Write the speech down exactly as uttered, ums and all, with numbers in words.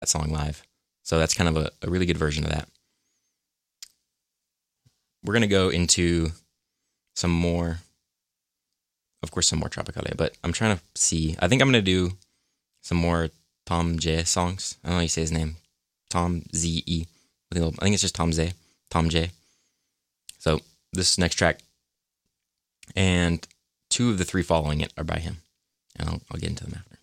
that song live. So that's kind of a, a really good version of that. We're going to go into some more, of course, some more Tropicale, but I'm trying to see. I think I'm going to do some more Tom J songs. I don't know how you say his name. Tom Z E. I think it's just Tom Z. Tom J. So this next track, and two of the three following it are by him. And I'll, I'll get into them after.